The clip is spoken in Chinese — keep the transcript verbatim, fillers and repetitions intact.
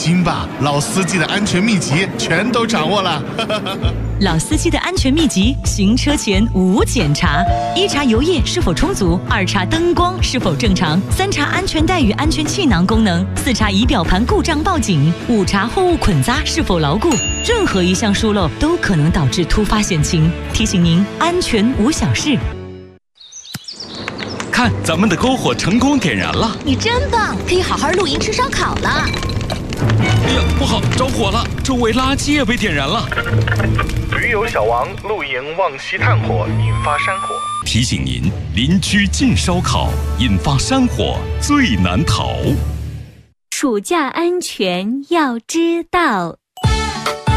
心吧，老司机的安全秘籍全都掌握了。 老司机的安全秘籍：行车前无检查，一查油液是否充足，二查灯光是否正常，三查安全带与安全气囊功能，四查仪表盘故障报警，五查货物捆扎是否牢固。任何一项疏漏都可能导致突发险情，提醒您安全无小事。 看，咱们的篝火成功点燃了！ 你真棒，可以好好露营吃烧烤了。 哎呀，不好，着火了！周围垃圾也被点燃了。 驴友小王露营忘熄炭火，引发山火。 提醒您，邻居禁烧烤，引发山火最难逃。 暑假安全要知道。